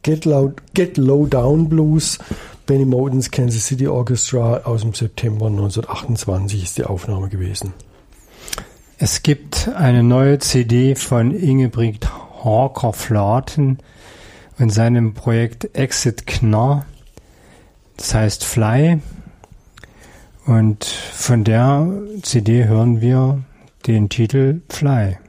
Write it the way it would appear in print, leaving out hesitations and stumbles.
Get Low Down Blues, Benny Modens Kansas City Orchestra aus dem September 1928 ist die Aufnahme gewesen. Es gibt eine neue CD von Ingebrigt Hawker-Flaten und seinem Projekt Exit Knarr. Das heißt Fly. Und von der CD hören wir den Titel Fly.